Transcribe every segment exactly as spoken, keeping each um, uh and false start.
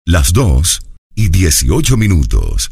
Las dos y dieciocho minutos.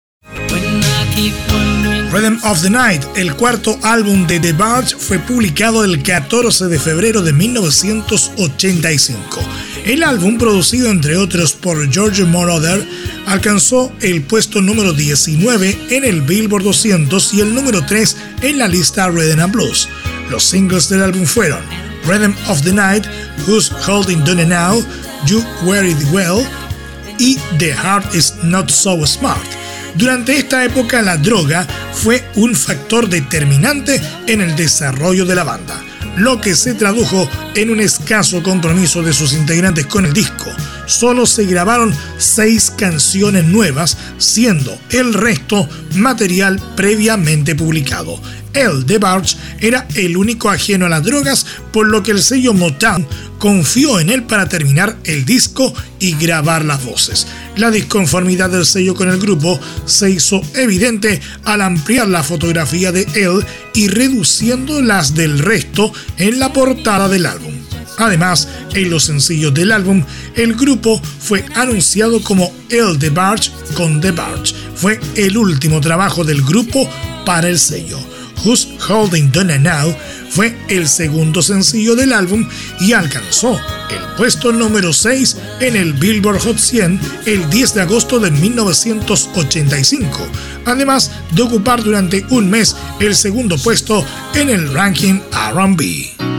Rhythm of the Night, el cuarto álbum de The Byrds, fue publicado el catorce de febrero de mil novecientos ochenta y cinco. El álbum, producido entre otros por George Moroder, alcanzó el puesto número diecinueve en el Billboard doscientos y el número tres en la lista Rhythm and Blues. Los singles del álbum fueron Rhythm of the Night, Who's Holding Done Now, You Wear It Well y The Heart Is Not So Smart. Durante esta época, la droga fue un factor determinante en el desarrollo de la banda, lo que se tradujo en un escaso compromiso de sus integrantes con el disco. Solo se grabaron seis canciones nuevas, siendo el resto material previamente publicado. Él, The Byrds, era el único ajeno a las drogas, por lo que el sello Motown confió en él para terminar el disco y grabar las voces. La disconformidad del sello con el grupo se hizo evidente al ampliar la fotografía de él y reduciendo las del resto en la portada del álbum. Además, en los sencillos del álbum, el grupo fue anunciado como El The Byrds con The Byrds. Fue el último trabajo del grupo para el sello. Who's Holding Donna Now fue el segundo sencillo del álbum y alcanzó el puesto número seis en el Billboard Hot cien el diez de agosto de mil novecientos ochenta y cinco, además de ocupar durante un mes el segundo puesto en el ranking R and B.